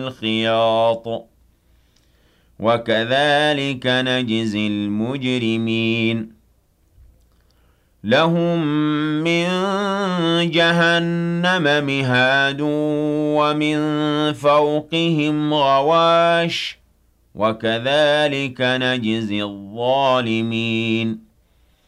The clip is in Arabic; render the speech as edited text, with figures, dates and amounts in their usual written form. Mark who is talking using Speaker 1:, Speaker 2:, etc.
Speaker 1: الْخِيَاطِ وَكَذَلِكَ نَجْزِي الْمُجْرِمِينَ لَهُم مِّن جَهَنَّمَ مِهَادٌ وَمِن فَوْقِهِمْ غَوَاشٍ وَكَذَلِكَ نَجْزِي الظَّالِمِينَ